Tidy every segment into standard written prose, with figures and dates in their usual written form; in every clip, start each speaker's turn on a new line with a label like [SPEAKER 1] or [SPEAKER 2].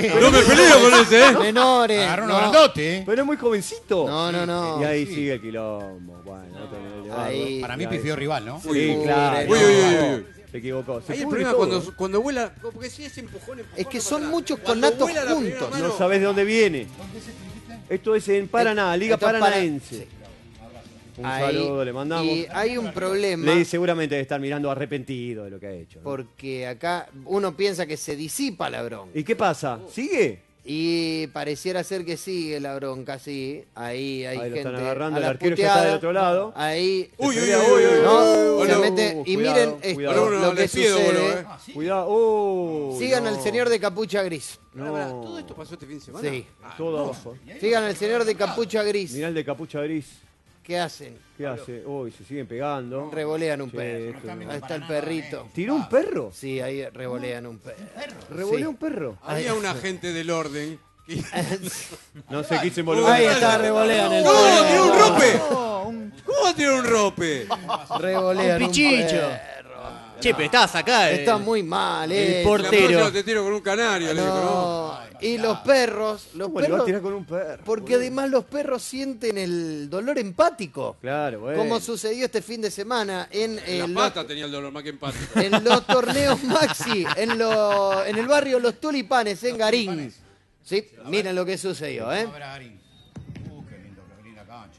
[SPEAKER 1] No me peleo con ese, ¿eh?
[SPEAKER 2] Menores.
[SPEAKER 3] Agarró uno grandote, ¿eh?
[SPEAKER 4] Pero es muy jovencito.
[SPEAKER 2] No.
[SPEAKER 4] Y ahí sigue el quilombo. Bueno,
[SPEAKER 2] Ahí.
[SPEAKER 3] Para mí pifió rival, ¿no?
[SPEAKER 4] Sí, claro.
[SPEAKER 1] Uy.
[SPEAKER 4] Se equivocó. Se
[SPEAKER 1] Ahí el
[SPEAKER 4] pudre
[SPEAKER 1] problema
[SPEAKER 4] todo.
[SPEAKER 1] cuando vuela, porque si es empujón.
[SPEAKER 2] Es que
[SPEAKER 1] para
[SPEAKER 2] son
[SPEAKER 1] atrás.
[SPEAKER 2] muchos
[SPEAKER 1] Cuando
[SPEAKER 2] conatos
[SPEAKER 1] vuela la primera
[SPEAKER 2] juntos.
[SPEAKER 1] mano-
[SPEAKER 4] No sabés de dónde viene. Esto es en Paraná, Liga
[SPEAKER 2] Esto es
[SPEAKER 4] Paranaense. Un
[SPEAKER 2] Ahí.
[SPEAKER 4] saludo, le mandamos.
[SPEAKER 2] Y hay un problema.
[SPEAKER 4] Ley seguramente debe estar mirando arrepentido de lo que ha hecho, ¿no?
[SPEAKER 2] Porque acá uno piensa que se disipa la bronca.
[SPEAKER 4] ¿Y qué pasa? ¿Sigue?
[SPEAKER 2] Y pareciera ser que sigue la bronca, sí. Ahí hay
[SPEAKER 4] Ahí lo
[SPEAKER 2] gente.
[SPEAKER 4] están agarrando,
[SPEAKER 2] a
[SPEAKER 4] el
[SPEAKER 2] la
[SPEAKER 4] arquero ya está
[SPEAKER 2] puteada.
[SPEAKER 4] del otro lado.
[SPEAKER 2] Ahí.
[SPEAKER 1] Uy,
[SPEAKER 2] ¿no? Se
[SPEAKER 1] Hola.
[SPEAKER 2] mete. Y
[SPEAKER 4] Cuidado,
[SPEAKER 2] miren esto,
[SPEAKER 4] cuidado.
[SPEAKER 2] lo que
[SPEAKER 1] Les pido,
[SPEAKER 2] sucede.
[SPEAKER 1] boludo,
[SPEAKER 4] Cuidado.
[SPEAKER 2] Sigan
[SPEAKER 4] no.
[SPEAKER 2] al señor de capucha gris.
[SPEAKER 4] No.
[SPEAKER 1] ¿Todo esto pasó este fin de semana?
[SPEAKER 2] Sí.
[SPEAKER 4] Todo abajo.
[SPEAKER 2] Sigan al señor de capucha gris.
[SPEAKER 4] Mirá el de capucha gris.
[SPEAKER 2] ¿Qué hacen?
[SPEAKER 4] ¿Qué hace? Uy, se siguen pegando.
[SPEAKER 2] Revolean un
[SPEAKER 4] Sí,
[SPEAKER 2] perro.
[SPEAKER 4] esto no.
[SPEAKER 2] Ahí está el perrito.
[SPEAKER 4] ¿Tiró un perro?
[SPEAKER 2] Sí, ahí revolean un perro.
[SPEAKER 4] ¿Revolvió
[SPEAKER 2] Sí.
[SPEAKER 4] un perro?
[SPEAKER 1] Había un agente del orden. Que...
[SPEAKER 4] No se quiso involucrar.
[SPEAKER 2] Ahí está, revolean el
[SPEAKER 1] ¡No!
[SPEAKER 2] perro.
[SPEAKER 1] ¡Tiró un rope! ¿Cómo va a tirar un rope?
[SPEAKER 2] Revolean
[SPEAKER 5] Un pichicho.
[SPEAKER 2] perro.
[SPEAKER 5] Che, pero estabas acá.
[SPEAKER 2] Está muy mal,
[SPEAKER 5] el
[SPEAKER 2] eso.
[SPEAKER 5] portero.
[SPEAKER 1] La próxima te tiro con un canario. Le digo, ¿no?
[SPEAKER 2] No. Y los perros,
[SPEAKER 4] ¿Cómo le va a tirar con un perro?
[SPEAKER 2] porque además los perros sienten el dolor empático.
[SPEAKER 4] Claro, bueno.
[SPEAKER 2] Como sucedió este fin de semana en,
[SPEAKER 1] La
[SPEAKER 2] los,
[SPEAKER 1] pata tenía el dolor más que empático.
[SPEAKER 2] en los torneos Maxi, en el barrio Los Tulipanes, en Garín. Sí, miren lo que sucedió, ¿eh?
[SPEAKER 3] Qué linda cancha.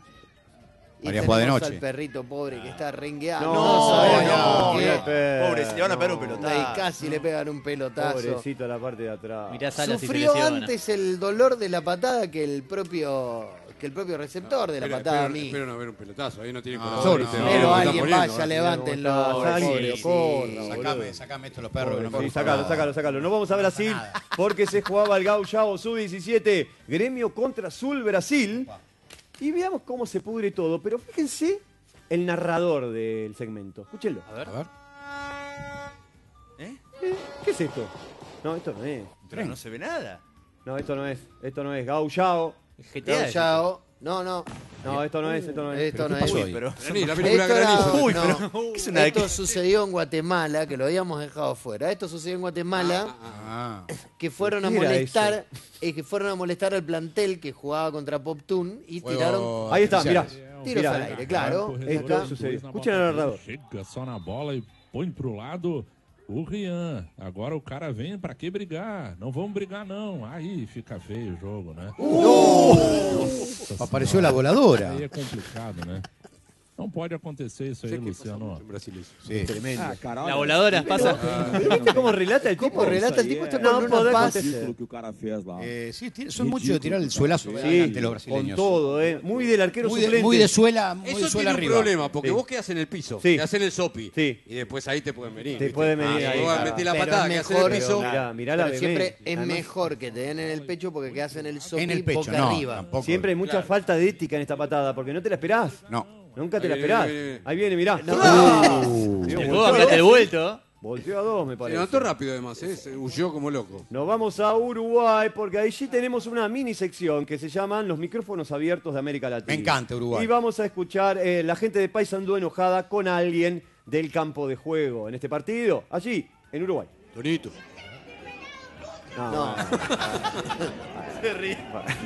[SPEAKER 2] Y
[SPEAKER 3] María juega de
[SPEAKER 2] tenemos
[SPEAKER 3] noche.
[SPEAKER 2] al perrito pobre que está rengueando.
[SPEAKER 4] No,
[SPEAKER 2] sabemos
[SPEAKER 4] no,
[SPEAKER 2] por qué.
[SPEAKER 4] mirá el perro.
[SPEAKER 5] Pobre, le van a pegar un
[SPEAKER 4] No.
[SPEAKER 5] pelotazo.
[SPEAKER 2] Y casi le pegan un pelotazo.
[SPEAKER 4] Pobrecito a la parte de atrás.
[SPEAKER 5] Mirá Salas y se
[SPEAKER 2] Sufrió
[SPEAKER 5] lesiona.
[SPEAKER 2] antes el dolor de la patada que el propio receptor de la patada a mí.
[SPEAKER 1] Espero no haber un pelotazo. Ahí no tiene
[SPEAKER 3] No,
[SPEAKER 1] corazón.
[SPEAKER 3] no,
[SPEAKER 1] ¿viste?
[SPEAKER 3] no.
[SPEAKER 2] Pero
[SPEAKER 1] Lo
[SPEAKER 2] alguien
[SPEAKER 1] están poniendo,
[SPEAKER 2] vaya,
[SPEAKER 1] ¿eh?
[SPEAKER 2] levántenlo.
[SPEAKER 4] Alguien
[SPEAKER 2] pobre,
[SPEAKER 4] lo
[SPEAKER 2] sí.
[SPEAKER 4] corra,
[SPEAKER 3] Sacame esto los perros. Que no me
[SPEAKER 4] Sí, sacalo. Nos vamos a Brasil porque se jugaba el Gauchao Sub-17, Gremio contra Sul Brasil. Y veamos cómo se pudre todo. Pero fíjense el narrador del segmento. Escúchenlo.
[SPEAKER 5] A ver.
[SPEAKER 3] A ver.
[SPEAKER 4] ¿Qué es esto? No, esto no es.
[SPEAKER 5] Pero no se ve nada.
[SPEAKER 4] No, esto no es. Esto no es. Gauchao.
[SPEAKER 5] GTA.
[SPEAKER 2] Chao. No.
[SPEAKER 4] No, esto no es. Esto no es.
[SPEAKER 2] Esto no
[SPEAKER 3] pasó
[SPEAKER 2] es.
[SPEAKER 3] ahí?
[SPEAKER 5] Pero
[SPEAKER 1] Vení, la película
[SPEAKER 2] Esto era-
[SPEAKER 1] Granizo.
[SPEAKER 5] Uy,
[SPEAKER 2] no,
[SPEAKER 5] pero ¿qué es una-
[SPEAKER 2] esto sucedió en Guatemala, que lo habíamos dejado fuera. Esto sucedió en Guatemala, que fueron a
[SPEAKER 4] ¿Qué era
[SPEAKER 2] molestar, que fueron a molestar al plantel que jugaba contra Poptune y tiraron
[SPEAKER 4] Ahí está, mirá.
[SPEAKER 2] tiros
[SPEAKER 4] Mirá.
[SPEAKER 2] al aire, claro.
[SPEAKER 4] Esto
[SPEAKER 2] Acá.
[SPEAKER 4] sucedió. Escuchen al narrador.
[SPEAKER 6] Chega só na bola e põe pro lado o Rian. Agora o cara vem pra que brigar? Não vamos brigar não. Aí fica feio o jogo, né?
[SPEAKER 3] Apareció la voladora.
[SPEAKER 6] Aí é complicado, né? Não pode acontecer isso aí, Luciano.
[SPEAKER 1] En Brasil eso.
[SPEAKER 3] Sí.
[SPEAKER 4] Tremendo.
[SPEAKER 5] La voladora pasa.
[SPEAKER 4] ¿Viste cómo relata el tipo?
[SPEAKER 2] ¿Cómo relata el tipo? Está
[SPEAKER 4] No
[SPEAKER 2] con una
[SPEAKER 4] podés
[SPEAKER 2] paz.
[SPEAKER 4] acontecer.
[SPEAKER 7] que o cara fez lá.
[SPEAKER 3] Sí, son mucho de tirar el suelazo
[SPEAKER 4] Sí,
[SPEAKER 3] adelante los
[SPEAKER 4] con
[SPEAKER 3] brasileños.
[SPEAKER 4] todo, ¿eh? Muy del arquero
[SPEAKER 3] Muy
[SPEAKER 4] suplente.
[SPEAKER 3] de suela, muy
[SPEAKER 1] Eso
[SPEAKER 3] de suela
[SPEAKER 1] tiene un
[SPEAKER 3] arriba.
[SPEAKER 1] problema, porque
[SPEAKER 4] Sí.
[SPEAKER 1] vos quedás en el piso,
[SPEAKER 4] Sí.
[SPEAKER 1] te hacen el sopi,
[SPEAKER 4] Sí.
[SPEAKER 1] y después ahí te pueden venir.
[SPEAKER 4] Te
[SPEAKER 1] ¿viste?
[SPEAKER 4] pueden venir ahí,
[SPEAKER 1] Vos
[SPEAKER 4] claro.
[SPEAKER 1] metís la
[SPEAKER 2] Pero
[SPEAKER 1] patada
[SPEAKER 2] es
[SPEAKER 1] que hace en el
[SPEAKER 2] mejor-
[SPEAKER 1] piso.
[SPEAKER 4] Mirá la
[SPEAKER 2] Pero
[SPEAKER 4] bebé.
[SPEAKER 2] siempre es
[SPEAKER 4] Además,
[SPEAKER 2] mejor que te den en el pecho porque que hacen el sopi
[SPEAKER 3] En el pecho,
[SPEAKER 2] boca
[SPEAKER 3] no,
[SPEAKER 2] arriba.
[SPEAKER 3] tampoco.
[SPEAKER 4] Siempre hay mucha
[SPEAKER 1] Claro.
[SPEAKER 4] falta de ética en esta patada, porque no te la esperás.
[SPEAKER 3] No.
[SPEAKER 4] Nunca te
[SPEAKER 1] Ahí
[SPEAKER 4] la
[SPEAKER 1] viene,
[SPEAKER 4] esperás.
[SPEAKER 1] viene.
[SPEAKER 4] Ahí viene, mirá.
[SPEAKER 2] No.
[SPEAKER 4] Dios,
[SPEAKER 5] Vos
[SPEAKER 4] volteó a
[SPEAKER 5] cambiaste el
[SPEAKER 4] dos.
[SPEAKER 5] vuelto.
[SPEAKER 4] Volteó a dos, me
[SPEAKER 1] Se
[SPEAKER 4] parece.
[SPEAKER 1] levantó rápido además, se huyó como loco.
[SPEAKER 4] Nos vamos a Uruguay porque allí tenemos una mini sección que se llaman los micrófonos abiertos de América Latina.
[SPEAKER 3] Me encanta Uruguay.
[SPEAKER 4] Y vamos a escuchar la gente de Paysandú enojada con alguien del campo de juego en este partido, allí, en Uruguay.
[SPEAKER 1] Tonito.
[SPEAKER 2] No.
[SPEAKER 5] Se ríe.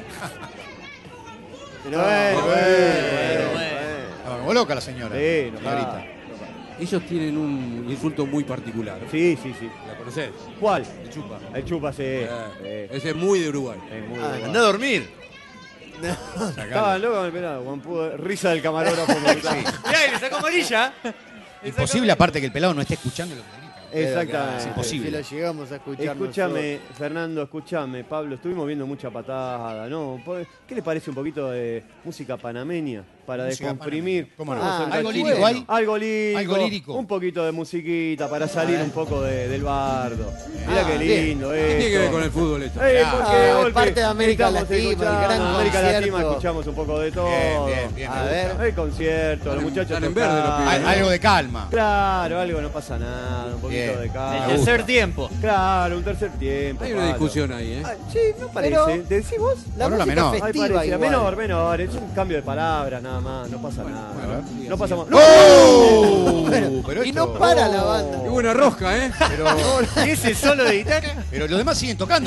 [SPEAKER 4] Pero bueno.
[SPEAKER 3] Estaba como loca la señora.
[SPEAKER 4] Sí, enojada.
[SPEAKER 3] Señorita.
[SPEAKER 1] Ellos tienen un insulto muy particular.
[SPEAKER 4] Sí.
[SPEAKER 1] ¿La conocés?
[SPEAKER 4] ¿Cuál?
[SPEAKER 1] El chupa.
[SPEAKER 4] El chupa, sí.
[SPEAKER 1] Ese es muy de Uruguay.
[SPEAKER 4] Es muy
[SPEAKER 2] Ah,
[SPEAKER 4] bueno.
[SPEAKER 5] Anda a dormir.
[SPEAKER 4] Estaban locos con el pelado. Juan Pudo- risa del camarógrafo.
[SPEAKER 5] Mirá, y le sacó amarilla.
[SPEAKER 3] Imposible, aparte que el pelado no esté escuchando lo que grita.
[SPEAKER 4] Exactamente.
[SPEAKER 3] Es imposible.
[SPEAKER 2] Si lo llegamos a escuchar
[SPEAKER 4] Escúchame, Fernando, escúchame, Pablo, estuvimos viendo mucha patada, ¿no? ¿Qué le parece un poquito de música panameña para
[SPEAKER 3] Música
[SPEAKER 4] descomprimir?
[SPEAKER 3] panameña. ¿Cómo no?
[SPEAKER 4] Vamos a
[SPEAKER 2] Ah,
[SPEAKER 4] entrar
[SPEAKER 3] ¿algo
[SPEAKER 4] chicos.
[SPEAKER 3] lírico hay?
[SPEAKER 4] Algo lírico.
[SPEAKER 3] Algo lírico.
[SPEAKER 4] Un poquito de musiquita para salir un poco del bardo. Mirá qué
[SPEAKER 2] bien.
[SPEAKER 4] lindo
[SPEAKER 1] ¿Qué tiene que ver
[SPEAKER 4] esto.
[SPEAKER 1] con el fútbol esto?
[SPEAKER 4] Porque
[SPEAKER 2] Ah,
[SPEAKER 4] golpe,
[SPEAKER 2] parte de América
[SPEAKER 4] estamos
[SPEAKER 2] Latina, el
[SPEAKER 4] escuchando,
[SPEAKER 2] gran
[SPEAKER 4] América Latina
[SPEAKER 2] concierto.
[SPEAKER 4] escuchamos un poco de todo.
[SPEAKER 3] Bien,
[SPEAKER 2] A
[SPEAKER 3] me
[SPEAKER 2] ver.
[SPEAKER 3] gusta.
[SPEAKER 4] El concierto, los muchachos
[SPEAKER 1] están en verde los
[SPEAKER 4] tocando.
[SPEAKER 1] pibes,
[SPEAKER 3] Algo de calma.
[SPEAKER 4] Claro, algo no pasa nada, un poquito
[SPEAKER 3] Bien.
[SPEAKER 4] de
[SPEAKER 5] El
[SPEAKER 4] calma.
[SPEAKER 3] Me
[SPEAKER 5] tercer tiempo.
[SPEAKER 4] Claro, un tercer tiempo.
[SPEAKER 1] Hay una
[SPEAKER 4] Pablo.
[SPEAKER 1] discusión ahí, ¿eh?
[SPEAKER 4] Ah, sí, no parece.
[SPEAKER 2] Pero-
[SPEAKER 4] ¿Decís vos?
[SPEAKER 2] La
[SPEAKER 3] Ahora la
[SPEAKER 2] música
[SPEAKER 3] menor.
[SPEAKER 4] Ay,
[SPEAKER 2] festiva
[SPEAKER 4] parece.
[SPEAKER 2] igual.
[SPEAKER 4] Menor. Es un cambio de palabras nada más. No pasa nada. No pasamos.
[SPEAKER 3] Pero
[SPEAKER 2] Y
[SPEAKER 3] esto-
[SPEAKER 2] no para la banda.
[SPEAKER 1] Qué buena rosca, ¿eh?
[SPEAKER 3] Pero,
[SPEAKER 5] ¿Y ese solo de guitarra?
[SPEAKER 3] pero los demás siguen tocando.